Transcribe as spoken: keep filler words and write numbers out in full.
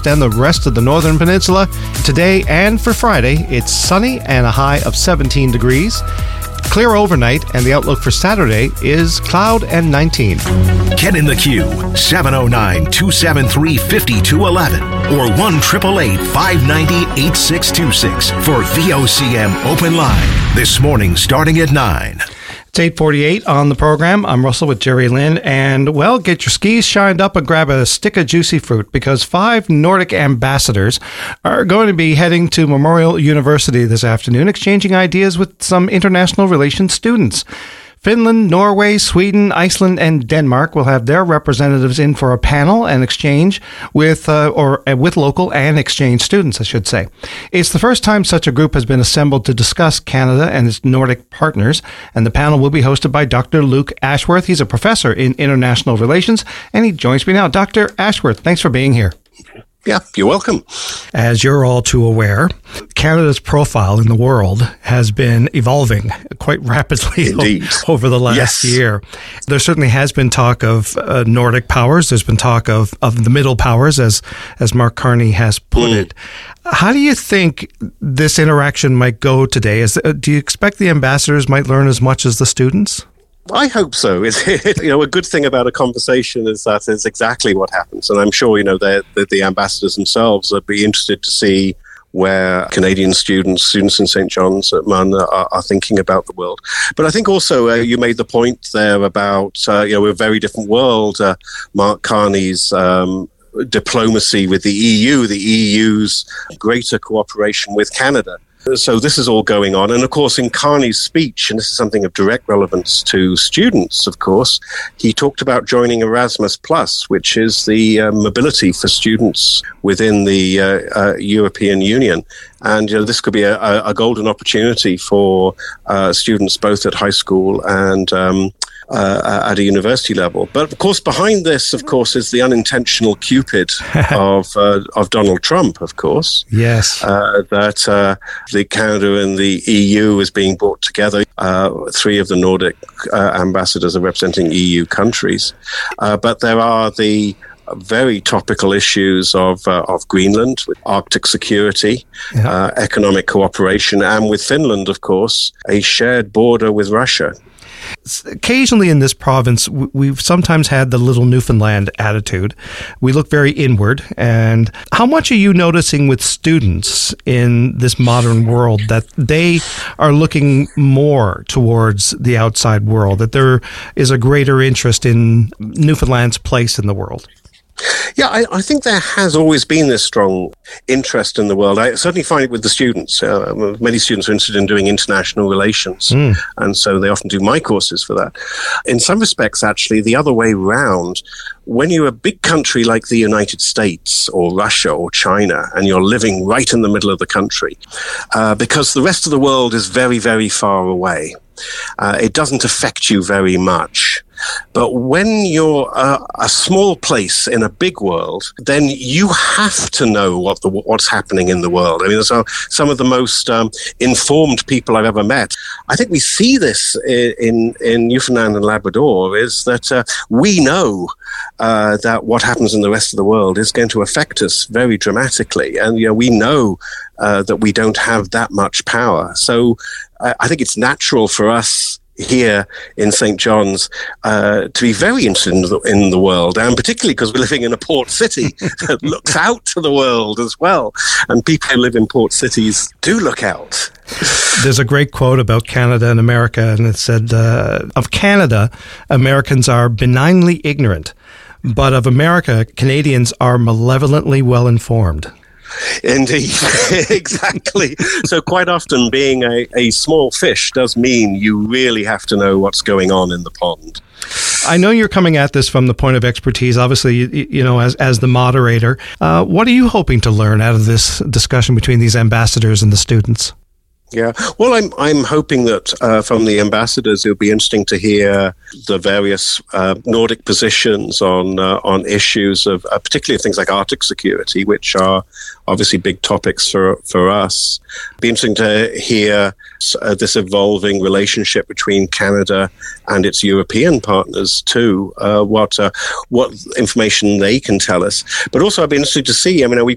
and the rest of the northern peninsula. Today and for Friday, it's sunny and a high of seventeen degrees. Clear overnight, and the outlook for Saturday is cloud and nineteen. Get in the queue, seven oh nine, two seven three, five two one one or one eight eight eight, five nine zero, eight six two six for V O C M Open Line. This morning starting at nine. It's eight forty-eight on the program. I'm Russell with Jerry Lynn, and, well, get your skis shined up and grab a stick of juicy fruit, because five Nordic ambassadors are going to be heading to Memorial University this afternoon, exchanging ideas with some international relations students. Finland, Norway, Sweden, Iceland, and Denmark will have their representatives in for a panel and exchange with, uh, or uh, with local and exchange students, I should say. It's the first time such a group has been assembled to discuss Canada and its Nordic partners, and the panel will be hosted by Doctor Luke Ashworth. He's a professor in international relations, and he joins me now. Doctor Ashworth, thanks for being here. Yeah, you're welcome. As you're all too aware, Canada's profile in the world has been evolving quite rapidly o- over the last yes. year. There certainly has been talk of uh, Nordic powers. There's been talk of, of the middle powers, as as Mark Carney has put mm. it. How do you think this interaction might go today? Is, uh, do you expect the ambassadors might learn as much as the students? I hope so. It's, you know, a good thing about a conversation is that it's exactly what happens. And I'm sure, you know, that the ambassadors themselves would be interested to see where Canadian students, students in Saint John's at M U N are, are thinking about the world. But I think also uh, you made the point there about, uh, you know, a very different world. Uh, Mark Carney's um, diplomacy with the E U, the E U's greater cooperation with Canada. So this is all going on. And of course, in Carney's speech, and this is something of direct relevance to students, of course, he talked about joining Erasmus Plus, which is the uh, mobility for students within the uh, uh, European Union. And you know, this could be a, a golden opportunity for uh, students both at high school and um, uh, at a university level. But of course, behind this, of course, is the unintentional cupid of uh, of Donald Trump, of course. Yes. Uh, that uh, the Canada and the E U is being brought together. Uh, three of the Nordic uh, ambassadors are representing E U countries. Uh, but there are the very topical issues of uh, of Greenland, with Arctic security, yeah. uh, economic cooperation, and with Finland, of course, a shared border with Russia. Occasionally in this province, we've sometimes had the little Newfoundland attitude. We look very inward. And how much are you noticing with students in this modern world that they are looking more towards the outside world, that there is a greater interest in Newfoundland's place in the world? Yeah, I, I think there has always been this strong interest in the world. I certainly find it with the students. Uh, many students are interested in doing international relations, mm. and so they often do my courses for that. In some respects, actually, the other way round, when you're a big country like the United States or Russia or China, and you're living right in the middle of the country, uh, because the rest of the world is very, very far away, uh, it doesn't affect you very much. But when you're a, a small place in a big world, then you have to know what the, what's happening in the world. I mean, so some of the most um, informed people I've ever met. I think we see this in in, in Newfoundland and Labrador, is that uh, we know uh, that what happens in the rest of the world is going to affect us very dramatically, and you know, we know uh, that we don't have that much power. So uh, I think it's natural for us here in Saint John's uh, to be very interested in the, in the world, and particularly because we're living in a port city that looks out to the world as well. And people who live in port cities do look out. There's a great quote about Canada and America, and it said, uh, of Canada, Americans are benignly ignorant, but of America, Canadians are malevolently well-informed. Indeed, exactly. So quite often being a, a small fish does mean you really have to know what's going on in the pond. I know you're coming at this from the point of expertise, obviously, you, you know, as as the moderator. Uh, what are you hoping to learn out of this discussion between these ambassadors and the students? Yeah, well, I'm I'm hoping that uh, from the ambassadors, it'll be interesting to hear the various uh, Nordic positions on uh, on issues of uh, particularly things like Arctic security, which are obviously big topics for for us. It'll be interesting to hear uh, this evolving relationship between Canada and its European partners too. Uh, what uh, what information they can tell us, but also I'd be interested to see. I mean, we